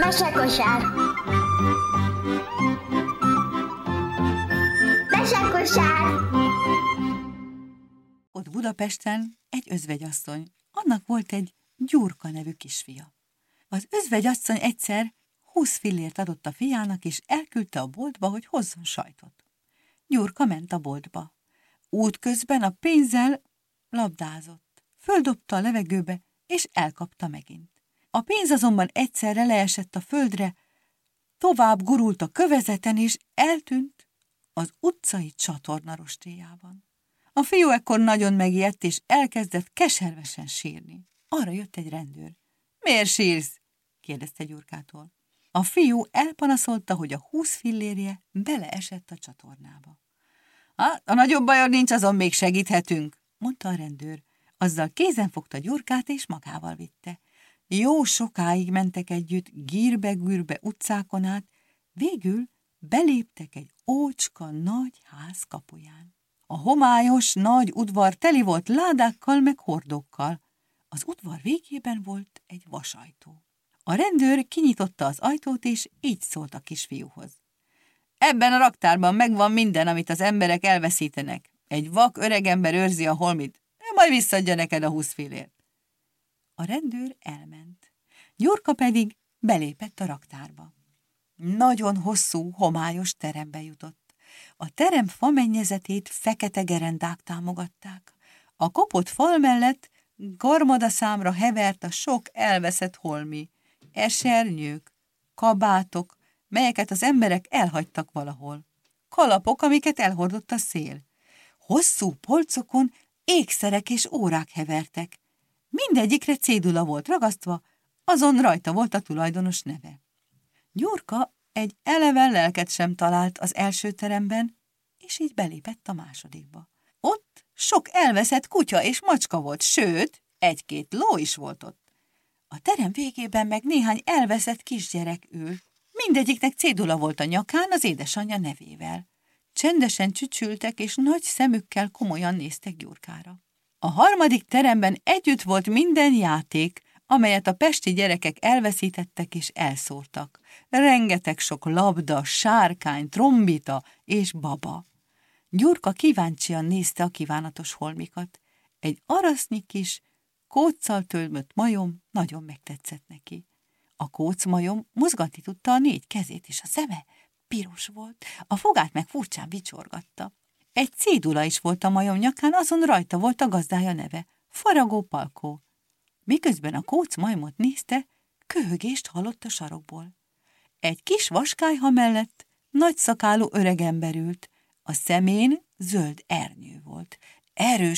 Mesekosár. Mesekosár. Ott Budapesten egy özvegyasszony. Annak volt egy Gyurka nevű kisfia. Az özvegyasszony egyszer 20 fillért adott a fiának, és elküldte a boltba, hogy hozzon sajtot. Gyurka ment a boltba. Útközben a pénzzel labdázott. Földobta a levegőbe, és elkapta megint. A pénz azonban egyszerre leesett a földre, tovább gurult a kövezeten, és eltűnt az utcai csatorna rostélyában. A fiú ekkor nagyon megijedt, és elkezdett keservesen sírni. Arra jött egy rendőr. Miért sírsz? kérdezte Gyurkától. A fiú elpanaszolta, hogy a 20 fillérje beleesett a csatornába. Hát, a nagyobb bajod nincs, azon még segíthetünk, mondta a rendőr. Azzal kézen fogta Gyurkát, és magával vitte. Jó sokáig mentek együtt, gírbe-gűrbe utcákon át, végül beléptek egy ócska nagy ház kapuján. A homályos nagy udvar teli volt ládákkal meg hordókkal. Az udvar végében volt egy vasajtó. A rendőr kinyitotta az ajtót, és így szólt a kisfiúhoz. Ebben a raktárban megvan minden, amit az emberek elveszítenek. Egy vak öregember őrzi a holmit, majd visszaadja neked a 20 fillért. A rendőr elment. Gyurka pedig belépett a raktárba. Nagyon hosszú, homályos terembe jutott. A terem famennyezetét fekete gerendák támogatták. A kopott fal mellett garmadaszámra hevert a sok elveszett holmi, esernyők, kabátok, melyeket az emberek elhagytak valahol. Kalapok, amiket elhordott a szél. Hosszú polcokon ékszerek és órák hevertek. Mindegyikre cédula volt ragasztva, azon rajta volt a tulajdonos neve. Gyurka egy eleven lelket sem talált az első teremben, és így belépett a másodikba. Ott sok elveszett kutya és macska volt, sőt, egy-két ló is volt ott. A terem végében meg néhány elveszett kisgyerek ült. Mindegyiknek cédula volt a nyakán az édesanyja nevével. Csendesen csücsültek, és nagy szemükkel komolyan néztek Gyurkára. A harmadik teremben együtt volt minden játék, amelyet a pesti gyerekek elveszítettek és elszórtak. Rengeteg sok labda, sárkány, trombita és baba. Gyurka kíváncsian nézte a kívánatos holmikat. Egy arasznyi kis, kóccal tölmött majom nagyon megtetszett neki. A kócmajom mozgatni tudta a 4 kezét, és a szeme piros volt, a fogát meg furcsán vicsorgatta. Egy cédula is volt a majom nyakán, azon rajta volt a gazdája neve, Faragó Palkó. Miközben a kóc majmot nézte, köhögést hallott a sarokból. Egy kis vaskályha mellett nagyszakálú öregember ült, a szemén zöld ernyő volt. Erős